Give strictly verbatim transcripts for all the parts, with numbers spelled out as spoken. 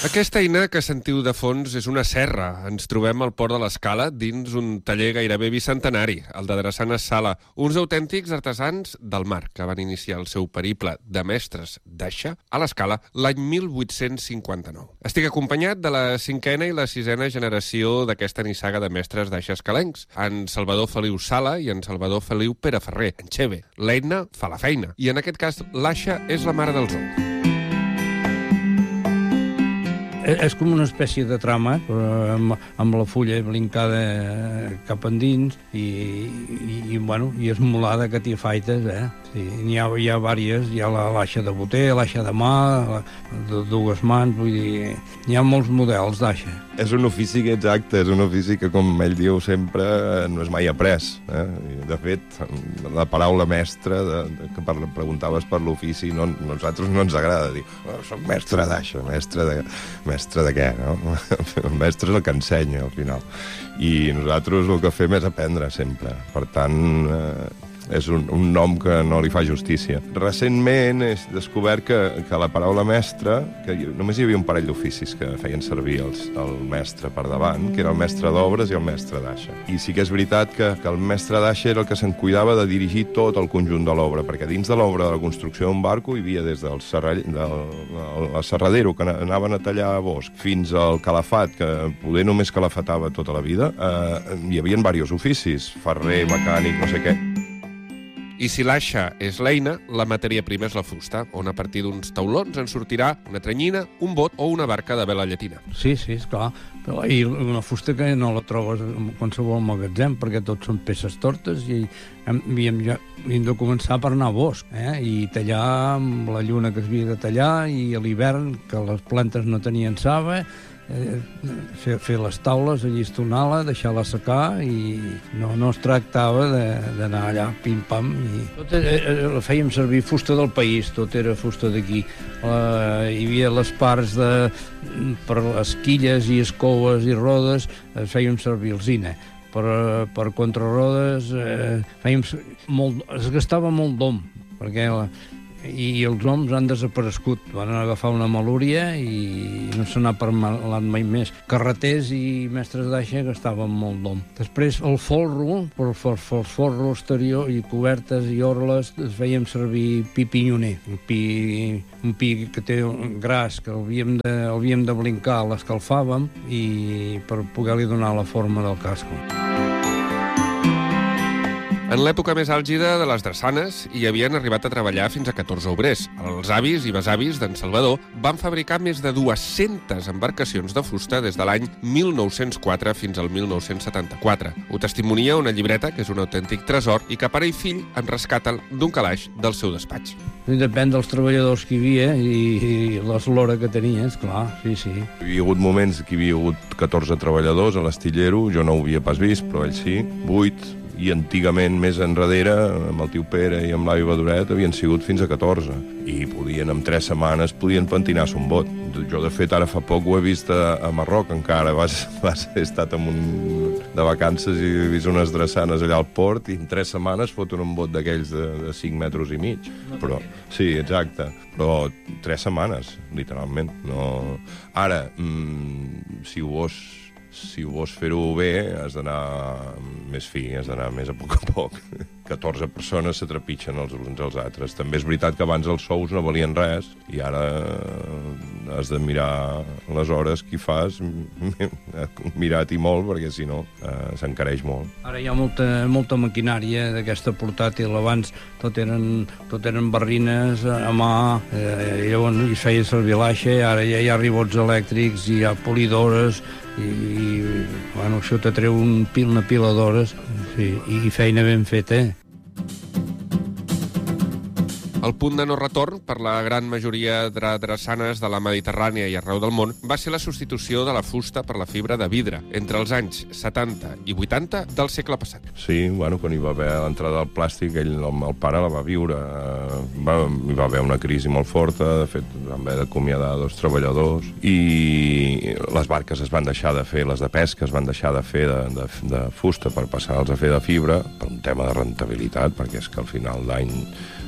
Aquesta eina que sentiu de fons és una serra. Ens trobem al Port de l'Escala dins un taller gairebé bicentenari, el de Drassanes Sala, uns autèntics artesans del mar que van iniciar el seu periple de mestres d'aixa a l'Escala l'any mil vuit-cents cinquanta-nou. Estic acompanyat de la cinquena i la sisena generació d'aquesta nissaga de mestres d'aixa escalencs, en Salvador Feliu Sala i en Salvador Feliu Pereferrer, en Xeve. L'eina fa la feina, i en aquest cas l'aixa és la mare dels ous. És com una espècie de trama, amb, amb la fulla blincada cap endins i, i, i, bueno, i esmolada que t'hi faites, eh? Sí, n'hi ha, hi ha diverses, hi ha l'aixa de boter, l'aixa de mà, de dues mans, vull dir, hi ha molts models d'aixa. És un ofici que, exacte, és un ofici que, com ell diu sempre, no és mai après. Eh? De fet, la paraula mestre, de, de, que per, preguntaves per l'ofici, no, nosaltres no ens agrada dir oh, soc mestre d'aixa, mestre de... Mestre de què, no? El mestre és el que ensenya, al final. I nosaltres el que fem és aprendre, sempre. Per tant, eh, és un, un nom que no li fa justícia. Recentment he descobert que, que la paraula mestre, que només hi havia un parell d'oficis que feien servir els, el mestre per davant, que era el mestre d'obres i el mestre d'aixa. I sí que és veritat que, que el mestre d'aixa era el que se'n cuidava de dirigir tot el conjunt de l'obra, perquè dins de l'obra de la construcció d'un barco hi havia des del, serrall, del, del serradero, que anaven a tallar bosc, fins al calafat, que poder només calafatava tota la vida. Eh, hi havia diversos oficis, ferrer, mecànic, no sé què. I si l'aixa és l'eina, la matèria prima és la fusta, on a partir d'uns taulons en sortirà una tranyina, un bot o una barca de vela llatina. Sí, sí, esclar. Però, I una fusta que no la trobes en qualsevol magatzem, perquè tot són peces tortes i hem, hem, ja, hem de començar per anar a bosc, eh? I tallar amb la lluna que es havia de tallar, i a l'hivern, que les plantes no tenien saba, Eh, fer, fer les taules, allistonar-la, deixar-la secar, i no, no es tractava d'anar allà pim-pam. I... Tot eh, eh, fèiem servir fusta del país, tot era fusta d'aquí. Eh, hi havia les parts de, per les quilles i escoves i rodes, eh, fèiem servir alzina. Per, per contrarrodes eh, fèiem molt, es gastava molt d'om, perquè la, i els oms han desaparegut. Van agafar una malúria i no se n'ha parlat mai més. Carreters i mestres d'aixa gastaven molt d'om. Després el folro, per el folro exterior i cobertes i orles, es fèiem servir pi pinyoner, un pi, un pi que té un gras, que l'havíem de, l'havíem de blincar, l'escalfàvem i per poder-li donar la forma del casco. En l'època més àlgida de les drassanes hi havien arribat a treballar fins a catorze obrers. Els avis i besavis d'en Salvador van fabricar més de dues-centes embarcacions de fusta des de l'any mil nou-cents quatre fins al mil nou-cents setanta-quatre. Ho testimonia una llibreta que és un autèntic tresor i que pare i fill en rescaten d'un calaix del seu despatx. Depèn dels treballadors que hi havia i, i l'eslora que tenies, clar, sí, sí. Hi havia hagut moments que hi havia hagut catorze treballadors a l'astillero, jo no ho havia pas vist, però ell sí, vuit, i antigament, més enrere, amb el tio Pere i amb l'avi Badoret, havien sigut fins a catorze. I podien, en tres setmanes, podien pentinar-se un bot. Jo, de fet, ara fa poc ho he vist a, a Marroc, encara. Vas, vas, he estat en un, de vacances i he vist unes drassanes allà al port i en tres setmanes foten un bot d'aquells de, de cinc metres i mig. Però, sí, exacte. Però tres setmanes, literalment. No... Ara, mmm, si ho vols... Si vols fer-ho bé, has d'anar més fi, has d'anar més a poc a poc. catorze persones se trepitgen els uns als altres. També és veritat que abans els sous no valien res i ara has de mirar les hores que hi fas, mirar-t'hi molt, perquè si no eh, s'encareix molt. Ara hi ha molta, molta maquinària d'aquesta portàtil. Abans tot eren, tot eren barrines a mà, eh, llavors hi feia servir l'aixa, ara ja hi ha ribots elèctrics, hi ha polidores, i, i bueno, això t'atreu un pil, una pila d'hores, sí, i feina ben feta. El punt de no retorn per la gran majoria de drassanes de la Mediterrània i arreu del món va ser la substitució de la fusta per la fibra de vidre entre els anys setanta i vuitanta del segle passat. Sí, bueno, quan hi va haver l'entrada del plàstic, ell, el, el pare la va viure. Va, hi va haver una crisi molt forta, de fet, van haver d'acomiadar dos treballadors i les barques es van deixar de fer, les de pesca es van deixar de fer de, de, de fusta per passar-los a fer de fibra per un tema de rentabilitat, perquè és que al final d'any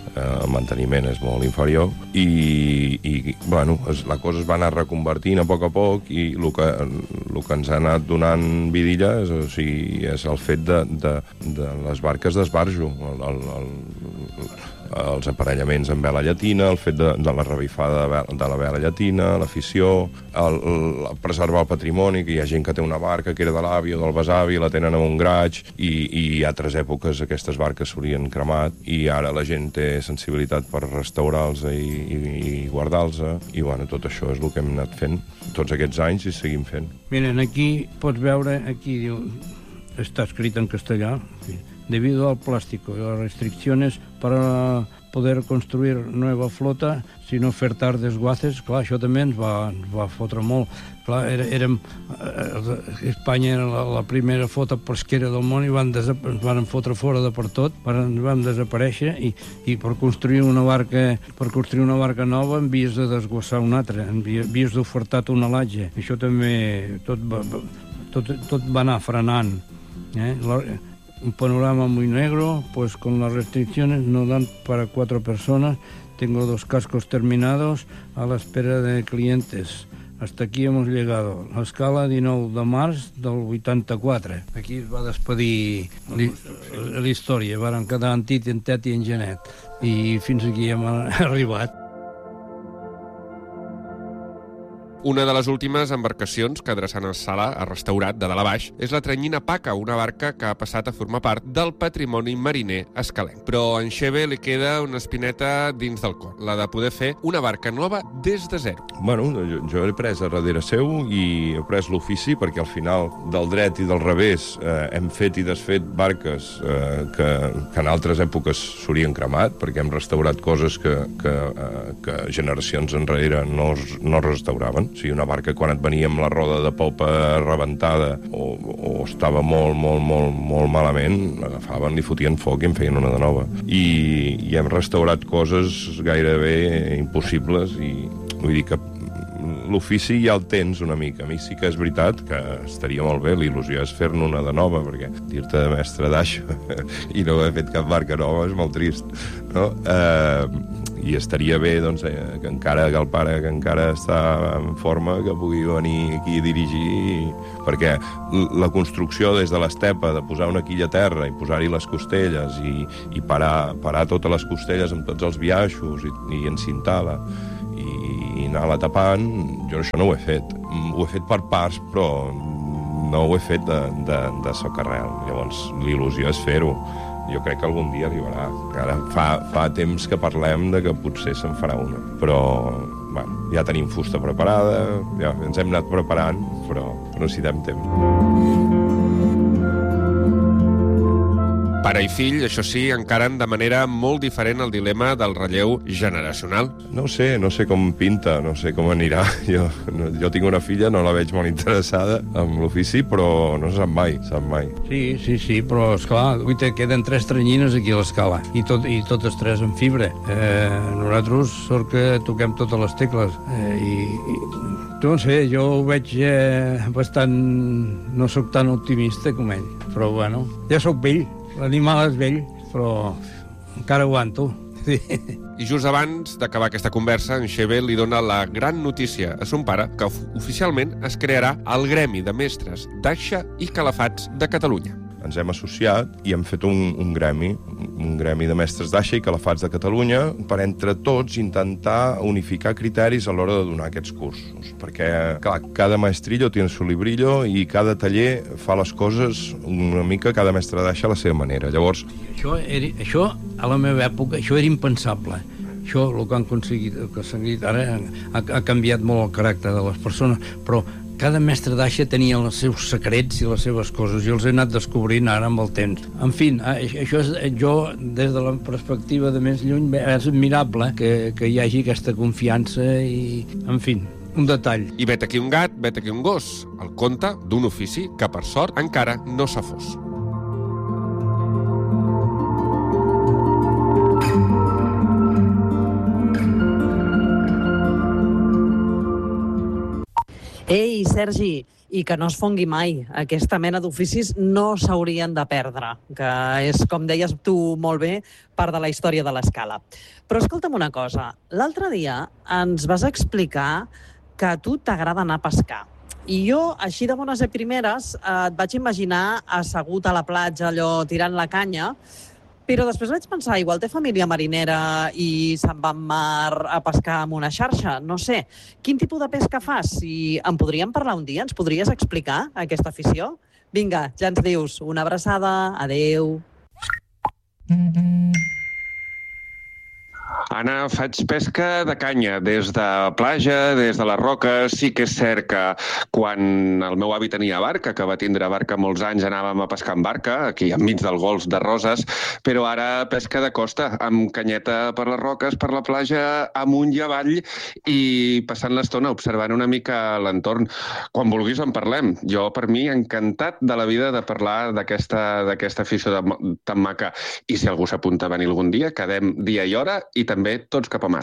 el manteniment és molt inferior, i, i bueno, es, la cosa es va anar reconvertint a poc a poc, i el que, el que ens ha anat donant vidilla és, o sigui, és el fet de, de, de les barques d'esbarjo, el, el, el, els aparellaments amb vela llatina, el fet de, de la revifada de, vela, de la vela llatina, l'afició, el, el preservar el patrimoni, que hi ha gent que té una barca que era de l'avi o del besavi, la tenen en un graig, i, i a altres èpoques aquestes barques s'haurien cremat, i ara la gent té sensibilitat per restaurar-los i, i, i guardar-los, i bueno, tot això és el que hem anat fent tots aquests anys i seguim fent. Miren, aquí pots veure, aquí diu, està escrit en castellà, sí. Debido al plástico y las restricciones para poder construir nueva flota sin ofertar desguaces, clar, això també ens va, ens va fotre molt. Clar, era, érem, eh, Espanya era la, la primera flota pesquera del món i van ens van fotre fora de per tot, van, van desaparèixer, i, i per construir una barca per construir una barca nova envies de desguassar una altra, envies d'ofertar tonelatge. Això també tot va, tot, tot va anar frenant. Eh? La, Un panorama muy negro, pues con las restricciones no dan para cuatro personas. Tengo dos cascos terminados a la espera de clientes. Hasta aquí hemos llegado. L'escala dinou de març del vuitanta-quatre. Aquí es va despedir la història. Varen quedar en Tit, en Tet i en Genet. I fins aquí hem arribat. Una de les últimes embarcacions que Drassanes Sala ha restaurat de dalt a baix és la Tranyina Paca, una barca que ha passat a formar part del patrimoni mariner escalenc. Però a en Xeve li queda una espineta dins del cor, la de poder fer una barca nova des de zero. Bueno, jo, jo he pres a darrere seu i he pres l'ofici, perquè al final del dret i del revés eh, hem fet i desfet barques eh, que, que en altres èpoques s'haurien cremat, perquè hem restaurat coses que, que, eh, que generacions enrere no, no restauraven. O sigui, una barca, quan et venia amb la roda de popa rebentada o, o estava molt, molt, molt, molt malament, l'agafaven, li fotien foc i en feien una de nova. I, i hem restaurat coses gairebé impossibles, i vull dir que l'ofici ja el tens una mica. A mi sí que és veritat que estaria molt bé, l'il·lusió és fer-ne una de nova, perquè dir-te de mestre d'això i no haver fet cap barca nova és molt trist, no? Eh, i estaria bé, doncs, eh, que encara que el pare que encara està en forma, que pugui venir aquí a dirigir, perquè la construcció des de l'estepa, de posar una quilla a terra i posar-hi les costelles i, i parar, parar totes les costelles amb tots els biaixos i, i encintar-la i, i anar-la tapant, jo això no ho he fet. Ho he fet per parts, però no ho he fet de, de, de socarrel. Llavors, l'il·lusió és fer-ho. Jo crec que algun dia arribarà. Ara fa, fa temps que parlem de que potser se'n farà una. Però, bueno, ja tenim fusta preparada, ja ens hem anat preparant, però necessitem temps. Pare i fill, això sí, encaren de manera molt diferent el dilema del relleu generacional. No ho sé, no sé com pinta, no sé com anirà. Jo, no, jo tinc una filla, no la veig molt interessada en l'ofici, però no se sap mai, sap mai. Sí, sí, sí, però esclar, avui te queden tres tranyines aquí a l'escala, i, tot, i totes tres en fibra. Eh, nosaltres sort que toquem totes les tecles. Eh, i, i, no sé, jo ho veig eh, bastant... No sóc tan optimista com ell, però bueno, ja sóc vell. L'animal és vell, però encara aguanto. Sí. I just abans d'acabar aquesta conversa, en Xeve li dona la gran notícia a son pare que oficialment es crearà el Gremi de Mestres d'Aixa i Calafats de Catalunya. Ens hem associat i hem fet un, un gremi, un gremi de mestres d'Aixa i Calafats de Catalunya, per entre tots intentar unificar criteris a l'hora de donar aquests cursos. Perquè, clar, cada maestrillo tiene su librillo i cada taller fa les coses una mica, cada mestre d'Aixa a la seva manera. Llavors... Això, era, això, a la meva època, això era impensable. Això, el que han aconseguit, el que s'ha dit ara, ha, ha canviat molt el caràcter de les persones, però cada mestre d'Aixa tenia els seus secrets i les seves coses, i els he anat descobrint ara amb el temps. En fi, això és, jo, des de la perspectiva de més lluny, és admirable que, que hi hagi aquesta confiança i, en fi, un detall. I vet aquí un gat, vet aquí un gos, el conte d'un ofici que, per sort, encara no s'ha fos. Ei, Sergi, i que no es fongui mai. Aquesta mena d'oficis no s'haurien de perdre, que és, com deies tu molt bé, part de la història de l'escala. Però escolta'm una cosa, l'altre dia ens vas explicar que a tu t'agrada anar a pescar. I jo, així de bones i primeres, et vaig imaginar assegut a la platja, allò tirant la canya, però després vaig pensar, igual té família marinera i se'n va en mar a pescar amb una xarxa, no sé. Quin tipus de pesca fas? Si en podríem parlar un dia, ens podries explicar aquesta afició? Vinga, ja ens dius. Una abraçada, adeu. Anna, faig pesca de canya, des de platja, des de les roques. Sí que és cert que quan el meu avi tenia barca, que va tindre barca molts anys, anàvem a pescar amb barca, aquí enmig del golf de Roses, però ara pesca de costa, amb canyeta per les roques, per la platja, amunt i avall, i passant l'estona observant una mica l'entorn. Quan vulguis en parlem. Jo, per mi, encantat de la vida de parlar d'aquesta d'aquesta afició de, tan maca. I si algú s'apunta a venir algun dia, quedem dia i hora i també també tots cap a mar.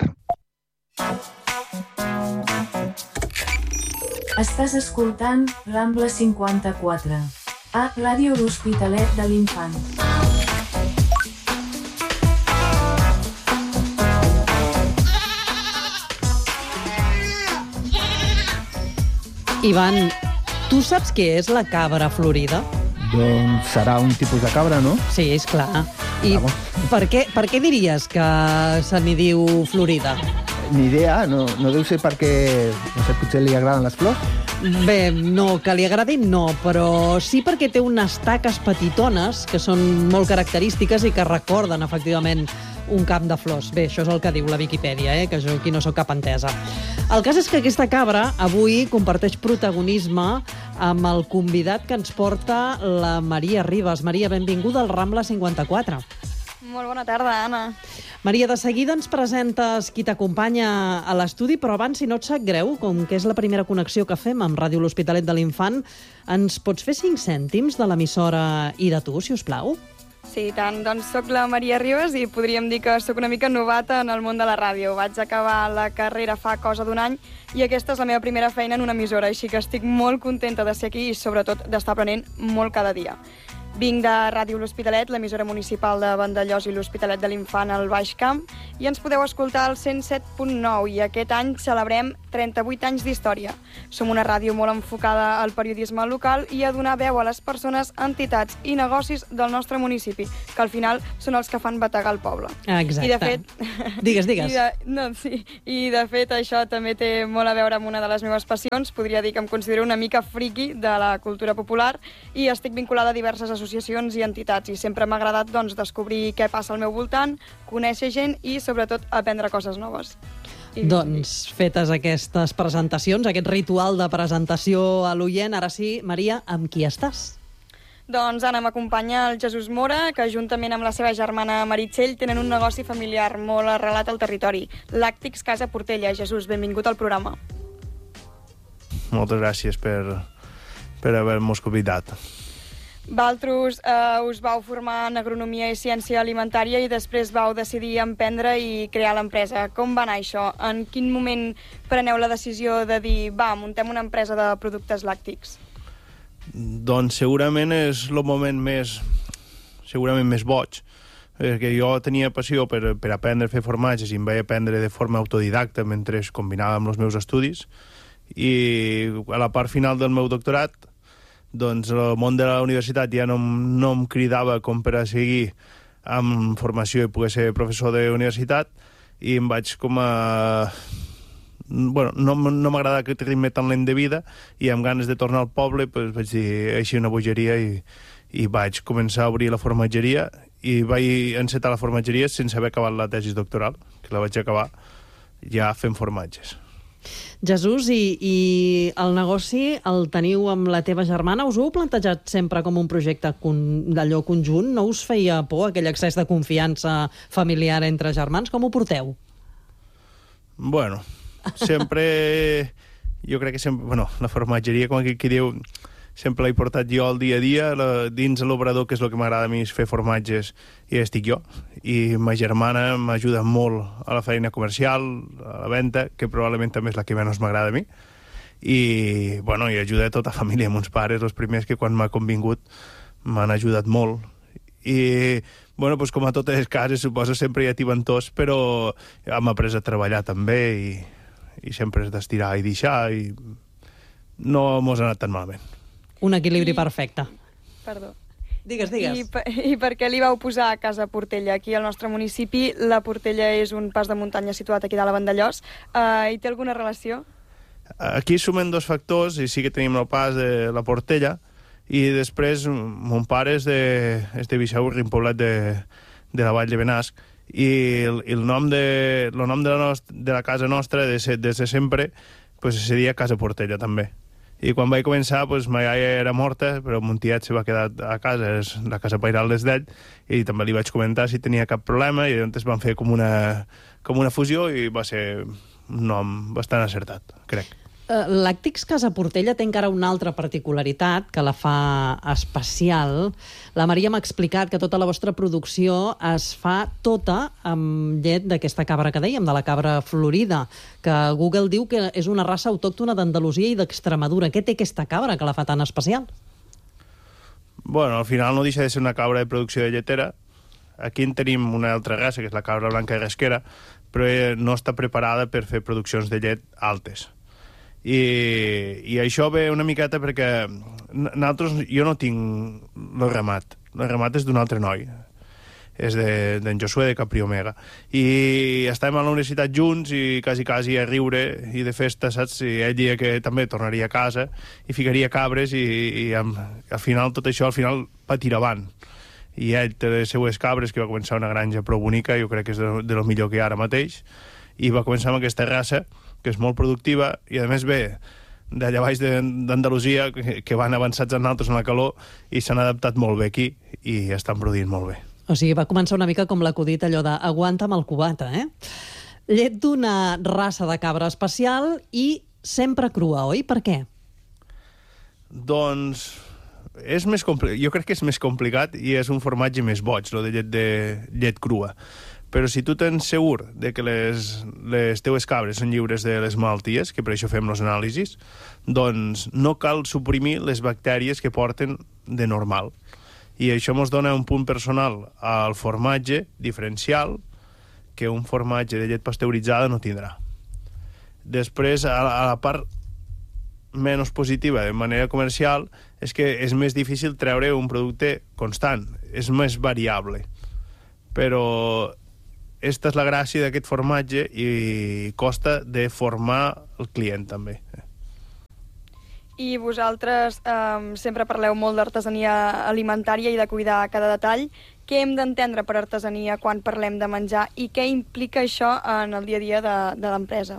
Estàs escoltant Rambla cinquanta-quatre, a Ràdio L'Hospitalet de l'Infant. Ivan, tu saps què és la cabra florida? Doncs serà un tipus de cabra, no? Sí, és clar. I per què, per què diries que se n'hi diu florida? Ni idea, no, no deu ser perquè, no sé, potser li agraden les flors? Bé, no, que li agradin no, però sí perquè té unes taques petitones que són molt característiques i que recorden, efectivament, un camp de flors. Bé, això és el que diu la Viquipèdia, eh? Que jo aquí no sóc cap entesa. El cas és que aquesta cabra avui comparteix protagonisme amb el convidat que ens porta la Maria Ribas. Maria, benvinguda al Rambla cinquanta-quatre. Molt bona tarda, Anna. Maria, de seguida ens presentes qui t'acompanya a l'estudi, però abans, si no et sap greu, com que és la primera connexió que fem amb Ràdio L'Hospitalet de l'Infant, ens pots fer cinc cèntims de l'emissora i de tu, si us plau? Sí, tant. Doncs soc la Maria Ribas i podríem dir que sóc una mica novata en el món de la ràdio. Vaig acabar la carrera fa cosa d'un any i aquesta és la meva primera feina en una emissora, així que estic molt contenta de ser aquí i sobretot d'estar aprenent molt cada dia. Vinc de Ràdio L'Hospitalet, l'emissora municipal de Vandellòs i l'Hospitalet de l'Infant al Baix Camp, i ens podeu escoltar al cent set punt nou, i aquest any celebrem trenta-vuit anys d'història. Som una ràdio molt enfocada al periodisme local i a donar veu a les persones, entitats i negocis del nostre municipi, que al final són els que fan bategar el poble. Exacte. I de fet... Digues, digues. I de, no, sí. I de fet això també té molt a veure amb una de les meves passions. Podria dir que em considero una mica friki de la cultura popular i estic vinculada a diverses associacions associacions i entitats, i sempre m'ha agradat doncs, descobrir què passa al meu voltant, conèixer gent i, sobretot, aprendre coses noves. I... Doncs, fetes aquestes presentacions, aquest ritual de presentació a l'oient, ara sí, Maria, amb qui estàs? Doncs, Anna, m'acompanya el Jesús Mora, que juntament amb la seva germana Meritxell tenen un negoci familiar molt arrelat al territori, Làctics Casa Portella. Jesús, benvingut al programa. Moltes gràcies per, per haver-nos convidat. Vosaltres eh, us vau formar en Agronomia i Ciència Alimentària i després vau decidir emprendre i crear l'empresa. Com va anar això? En quin moment preneu la decisió de dir, va, muntem una empresa de productes làctics? Doncs segurament és el moment més, segurament més boig, perquè jo tenia passió per, per aprendre a fer formatges i em vaig aprendre de forma autodidacta mentre combinava amb els meus estudis, i a la part final del meu doctorat doncs el món de la universitat ja no, no em cridava com per a seguir amb formació i poder ser professor de universitat, i em vaig com a... Bueno, no, no m'agrada aquest ritme tan lent de vida, i amb ganes de tornar al poble pues, vaig dir així una bogeria i, i vaig començar a obrir la formatgeria, i vaig encetar la formatgeria sense haver acabat la tesi doctoral, que la vaig acabar ja fent formatges. Jesús, i, i el negoci el teniu amb la teva germana? Us ho heu plantejat sempre com un projecte con, d'allò conjunt? No us feia por aquell excés de confiança familiar entre germans? Com ho porteu? Bueno, sempre... Jo crec que sempre... Bueno, la formatgeria, com aquí diu, sempre l'he portat jo al dia a dia, la, dins l'obrador, que és el que m'agrada a mi, és fer formatges, i estic jo. I ma germana m'ajuda molt a la feina comercial, a la venda, que probablement també és la que menys m'agrada a mi. i, bueno, i ajuda a tota la família, mons pares, els primers que quan m'ha convingut m'han ajudat molt. I, bueno, doncs com a totes les cases, suposo sempre hi ha tibantors, però hem après a treballar també i, i sempre és d'estirar i deixar i no mos ha anat tan malament. Un equilibri I... perfecte. Perdó. Digues, digues. I, per, I per què li vau posar a Casa Portella? Aquí al nostre municipi, la Portella és un pas de muntanya situat aquí dalt a Vandellòs. Uh, hi té alguna relació? Aquí sumen dos factors, i sí que tenim el pas de la Portella, i després mon pare és de, és de Bixau, Rimpoblet de, de la Vall de Benasc, i el, el nom, de, el nom de, la nost, de la casa nostra des, des de sempre pues, seria Casa Portella també. I quan vaig començar, pues, ma iaia era morta, però mon tiet se va quedar a casa, és la casa pairal des d'ell, i també li vaig comentar si tenia cap problema, i llavors van fer com una, com una fusió i va ser un nom bastant acertat, crec. L'Àctics Casa Portella té encara una altra particularitat que la fa especial. La Maria m'ha explicat que tota la vostra producció es fa tota amb llet d'aquesta cabra que dèiem, de la cabra florida, que Google diu que és una raça autòctona d'Andalusia i d'Extremadura. Què té aquesta cabra que la fa tan especial? Bueno, al final no deixa de ser una cabra de producció de lletera. Aquí en tenim una altra raça, que és la cabra blanca i rasquera, però no està preparada per fer produccions de llet altes. I, i això ve una miqueta perquè nosaltres, jo no tinc el ramat, el ramat és d'un altre noi, és d'en de, Josué de Capri Omega, i estàvem a la universitat junts i quasi quasi a riure i de festa, saps? I ell dia que també tornaria a casa i ficaria cabres i, i amb, al final tot això al final va tirar avant. I ell té les seues cabres, que va començar una granja prou bonica, jo crec que és de, de lo millor que hi ha ara mateix, i va començar amb aquesta raça que és molt productiva i a més ve d'allà baix d'Andalusia, que, que van avançats en altres en la calor i s'han adaptat molt bé aquí i estan produint molt bé. O sigui, va començar una mica com l'acudit allò de aguanta amb el cubata, eh? Llet d'una raça de cabra especial i sempre crua, oi? Per què? Doncs és més compli... jo crec que és més complicat i és un formatge més boig, lo de llet, de llet crua. Però si tu tens segur de que les, les teues cabres són lliures de les malalties, que per això fem les anàlisis, doncs no cal suprimir les bactèries que porten de normal. I això ens dona un punt personal al formatge diferencial que un formatge de llet pasteuritzada no tindrà. Després, a la, a la part menys positiva de manera comercial, és que és més difícil treure un producte constant, és més variable. Però esta és la gràcia d'aquest formatge i costa de formar el client també. I vosaltres eh, sempre parleu molt d'artesania alimentària i de cuidar cada detall. Què hem d'entendre per artesania quan parlem de menjar i què implica això en el dia a dia de, de l'empresa?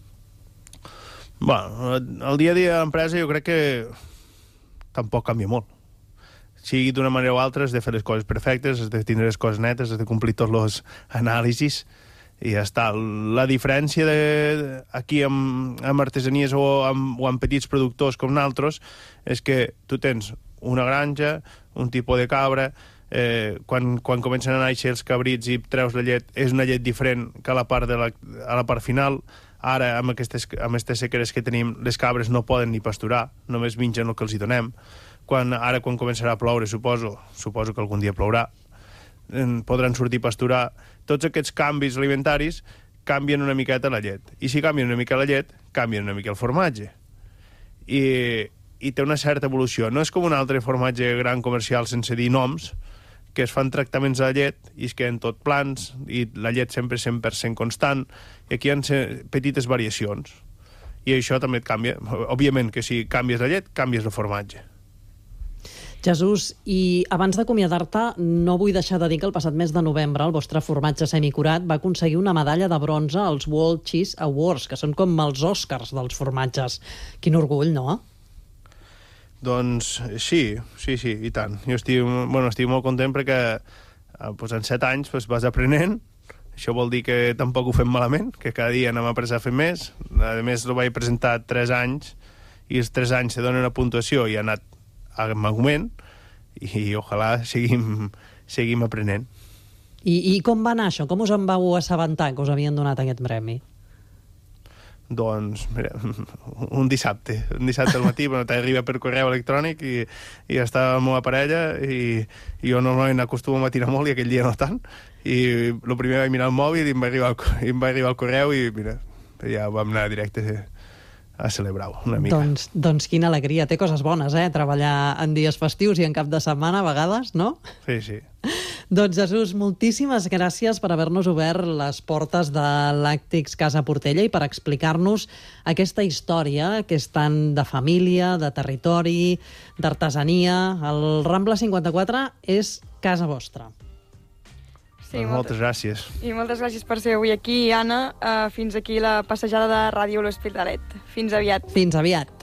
Bueno, el dia a dia de l'empresa jo crec que tampoc canvia molt. Sigui d'una manera o altra, has de fer les coses perfectes, has de tindre les coses netes, has de complir tots els anàlisis i ja està. La diferència de, aquí amb, amb artesanies o amb, o amb petits productors com nosaltres és que tu tens una granja, un tipus de cabra, eh, quan, quan comencen a néixer els cabrits i treus la llet, és una llet diferent que a la part, de la, a la part final. Ara, amb aquestes, amb aquestes sequeres que tenim, les cabres no poden ni pasturar, només mengen el que els hi donem. Quan, ara quan començarà a ploure, suposo, suposo que algun dia plourà, podran sortir a pasturar. Tots aquests canvis alimentaris canvien una miqueta la llet. I si canvien una mica la llet, canvien una mica el formatge. I, i té una certa evolució. No és com un altre formatge gran comercial sense dir noms, que es fan tractaments a la llet i es queden tot plans i la llet sempre cent per cent constant. I aquí hi ha petites variacions. I això també et canvia. Òbviament que si canvies la llet, canvies el formatge. Jesús, i abans d'acomiadar-te, no vull deixar de dir que el passat mes de novembre el vostre formatge semicurat va aconseguir una medalla de bronze als World Cheese Awards, que són com els Oscars dels formatges. Quin orgull, no? Doncs sí, sí, sí, i tant. Jo estic, bueno, estic molt content perquè pues, en set anys pues, vas aprenent. Això vol dir que tampoc ho fem malament, que cada dia anem a aprendre a fer més. A més, ho vaig presentar tres anys i els tres anys se donen una puntuació i ha anat amb augment i ojalà seguim, seguim aprenent. I, I com va anar això? Com us en vau assabentar que us havien donat aquest premi? doncs, mira, un dissabte, un dissabte al matí, bueno, t'arriba per correu electrònic i, i està la meva parella i, i jo normalment acostumo a matinar molt i aquell dia no tant, i el primer vaig mirar el mòbil i em va arribar el, i em va arribar el correu i mira, ja vam anar directe a celebrar-ho una mica. Doncs, doncs quina alegria, té coses bones, eh? Treballar en dies festius i en cap de setmana a vegades, no? Sí, sí. Doncs Jesús, moltíssimes gràcies per haver-nos obert les portes de Làctics Casa Portella i per explicar-nos aquesta història que és tant de família, de territori, d'artesania. El Rambla cinquanta-quatre és casa vostra. Sí, doncs moltes gràcies. I moltes gràcies per ser avui aquí, Anna. Uh, fins aquí la passejada de Ràdio L'Hospitalet. Fins aviat. Fins aviat.